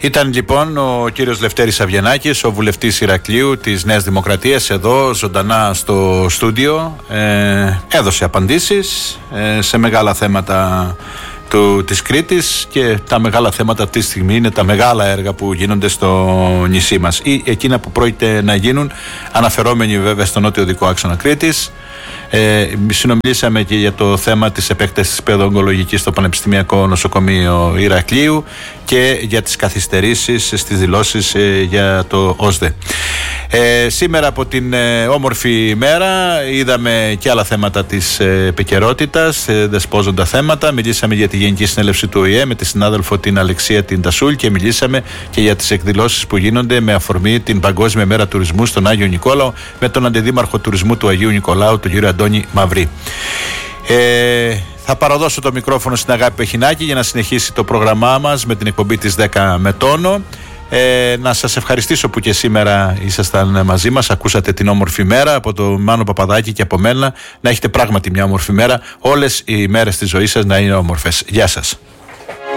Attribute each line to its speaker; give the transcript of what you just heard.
Speaker 1: Ήταν λοιπόν ο κύριος Λευτέρης Αβγενάκης, ο βουλευτής Ηρακλείου της Νέας Δημοκρατίας, εδώ ζωντανά στο στούντιο. Έδωσε απαντήσεις σε μεγάλα θέματα της Κρήτης, και τα μεγάλα θέματα αυτή τη στιγμή είναι τα μεγάλα έργα που γίνονται στο νησί μας ή εκείνα που πρόκειται να γίνουν, αναφερόμενοι βέβαια στο νότιο οδικό άξονα Κρήτης. Συνομιλήσαμε και για το θέμα της επέκτασης της παιδοογκολογικής στο Πανεπιστημιακό Νοσοκομείο Ηρακλείου και για τις καθυστερήσεις στις δηλώσεις για το ΟΣΔΕ. Σήμερα από την όμορφη ημέρα είδαμε και άλλα θέματα της επικαιρότητας, δεσπόζοντα θέματα. Μιλήσαμε για τη Γενική Συνέλευση του ΟΗΕ με τη συνάδελφο την Αλεξία την Τασούλ και μιλήσαμε και για τις εκδηλώσεις που γίνονται με αφορμή την Παγκόσμια Μέρα Τουρισμού στον Άγιο Νικόλαο με τον Αντιδήμαρχο Τουρισμού του Αγίου Νικολάου, τον κύριο Αντώνη Μαυρή. Θα παραδώσω το μικρόφωνο στην Αγάπη Πεχινάκη για να συνεχίσει το πρόγραμμά μας με την εκπομπή της 10 με τόνο. Να σας ευχαριστήσω που και σήμερα ήσασταν μαζί μας, ακούσατε την όμορφη μέρα από το Μάνο Παπαδάκη και από μένα. Να έχετε πράγματι μια όμορφη μέρα, όλες οι μέρες της ζωής σας να είναι όμορφες. Γεια σας.